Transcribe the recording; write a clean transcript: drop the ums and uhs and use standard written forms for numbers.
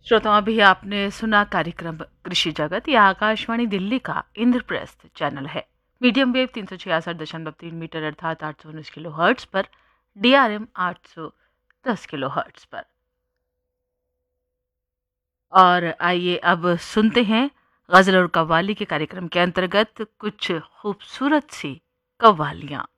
श्रोताओं, अभी आपने सुना कार्यक्रम कृषि जगत। यह आकाशवाणी दिल्ली का इंद्रप्रस्थ चैनल है। मीडियम वेव 366.3 मीटर अर्थात 819 किलो हर्ट्स पर, DRM 810 किलो हर्ट्स पर। और आइए अब सुनते हैं गजल और कव्वाली के कार्यक्रम के अंतर्गत कुछ खूबसूरत सी कव्वालियाँ।